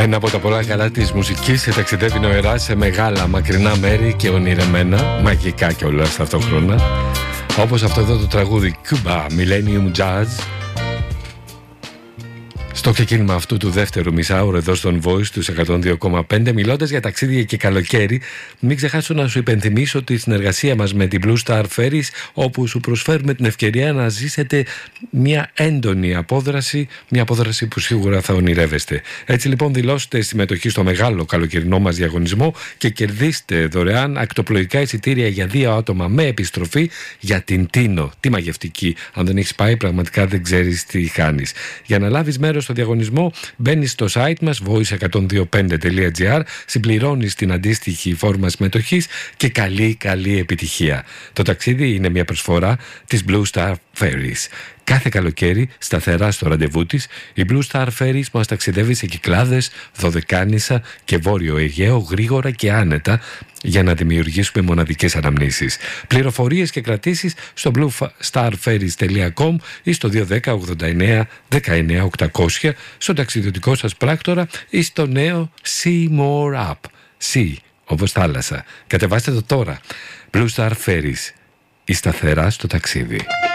Ένα από τα πολλά καλά της μουσικής ταξιδεύει νοερά σε μεγάλα μακρινά μέρη και ονειρεμένα, μαγικά κιόλας ταυτόχρονα. Όπως αυτό εδώ το τραγούδι Cuba Millennium Jazz. Στο ξεκίνημα αυτού του δεύτερου μισάωρου εδώ στον Voice του 102,5, μιλώντας για ταξίδια και καλοκαίρι, μην ξεχάσω να σου υπενθυμίσω τη συνεργασία μας με την Blue Star Ferries, όπου σου προσφέρουμε την ευκαιρία να ζήσετε μια έντονη απόδραση, μια απόδραση που σίγουρα θα ονειρεύεστε. Έτσι λοιπόν δηλώστε συμμετοχή στο μεγάλο καλοκαιρινό μας διαγωνισμό και κερδίστε δωρεάν ακτοπλοϊκά εισιτήρια για 2 άτομα με επιστροφή για την Τίνο, τη μαγευτική. Αν δεν έχεις πάει, πραγματικά δεν ξέρεις τι χάνεις. Για να λάβεις μέρος στο διαγωνισμό, μπαίνεις στο site μας voice102.5.gr, συμπληρώνεις την αντίστοιχη φόρμα συμμετοχής και καλή επιτυχία. Το ταξίδι είναι μια προσφορά της Blue Star Ferries. Κάθε καλοκαίρι, σταθερά στο ραντεβού της, η Blue Star Ferries μας ταξιδεύει σε Κυκλάδες, Δωδεκάνησα και Βόρειο Αιγαίο γρήγορα και άνετα για να δημιουργήσουμε μοναδικές αναμνήσεις. Πληροφορίες και κρατήσεις στο bluestarferries.com ή στο 210 89 19 800, στο ταξιδιωτικό σας πράκτορα ή στο νέο See More App. See, όπως θάλασσα. Κατεβάστε το τώρα. Blue Star Ferries. Η σταθερά στο ταξίδι.